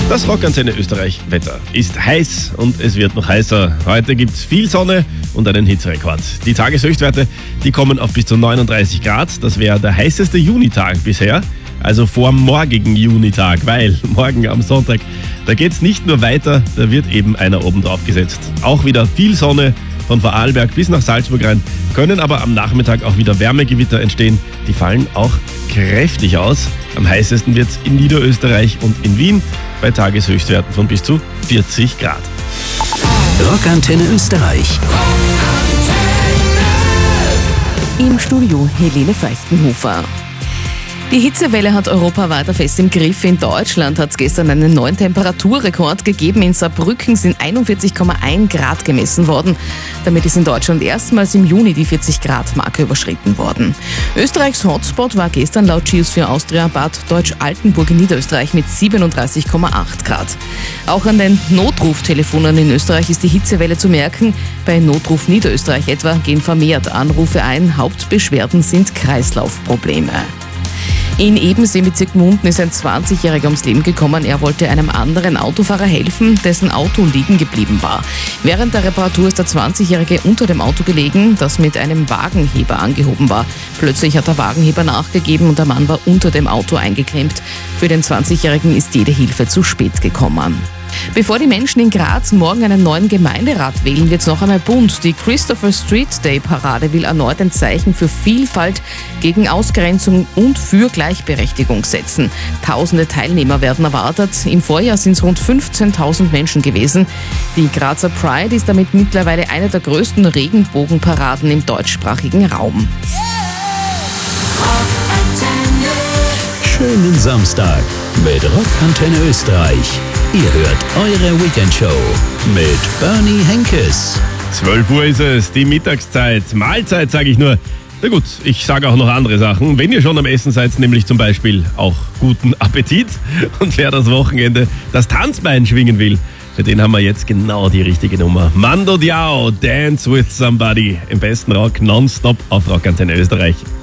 Das Rockantenne Österreich Wetter ist heiß und es wird noch heißer. Heute gibt es viel Sonne und einen Hitzerekord. Die Tageshöchstwerte, die kommen auf bis zu 39 Grad. Das wäre der heißeste Junitag bisher. Also vor morgigen Junitag, weil morgen am Sonntag, da geht es nicht nur weiter, da wird eben einer oben drauf gesetzt. Auch wieder viel Sonne von Vorarlberg bis nach Salzburg rein, können aber am Nachmittag auch wieder Wärmegewitter entstehen. Die fallen auch kräftig aus. Am heißesten wird es in Niederösterreich und in Wien bei Tageshöchstwerten von bis zu 40 Grad. Rockantenne Österreich. Im Studio Helene Feuchtenhofer. Die Hitzewelle hat Europa weiter fest im Griff. In Deutschland hat es gestern einen neuen Temperaturrekord gegeben. In Saarbrücken sind 41,1 Grad gemessen worden. Damit ist in Deutschland erstmals im Juni die 40-Grad-Marke überschritten worden. Österreichs Hotspot war gestern laut Cheers für Austria Bad Deutsch-Altenburg in Niederösterreich mit 37,8 Grad. Auch an den Notruf-Telefonen in Österreich ist die Hitzewelle zu merken. Bei Notruf Niederösterreich etwa gehen vermehrt Anrufe ein. Hauptbeschwerden sind Kreislaufprobleme. In Ebensee im Bezirk Munden ist ein 20-Jähriger ums Leben gekommen. Er wollte einem anderen Autofahrer helfen, dessen Auto liegen geblieben war. Während der Reparatur ist der 20-Jährige unter dem Auto gelegen, das mit einem Wagenheber angehoben war. Plötzlich hat der Wagenheber nachgegeben und der Mann war unter dem Auto eingeklemmt. Für den 20-Jährigen ist jede Hilfe zu spät gekommen. Bevor die Menschen in Graz morgen einen neuen Gemeinderat wählen, wird es noch einmal bunt. Die Christopher Street Day Parade will erneut ein Zeichen für Vielfalt, gegen Ausgrenzung und für Gleichberechtigung setzen. Tausende Teilnehmer werden erwartet. Im Vorjahr sind es rund 15.000 Menschen gewesen. Die Grazer Pride ist damit mittlerweile eine der größten Regenbogenparaden im deutschsprachigen Raum. Schönen Samstag mit Rockantenne Österreich. Ihr hört eure Weekendshow mit Bernie Henkes. 12 Uhr ist es, die Mittagszeit. Mahlzeit, sage ich nur. Na gut, ich sage auch noch andere Sachen. Wenn ihr schon am Essen seid, nämlich zum Beispiel auch guten Appetit. Und wer das Wochenende das Tanzbein schwingen will, für den haben wir jetzt genau die richtige Nummer. Mando Diao, Dance with Somebody. Im besten Rock, nonstop auf Rockantenne Österreich.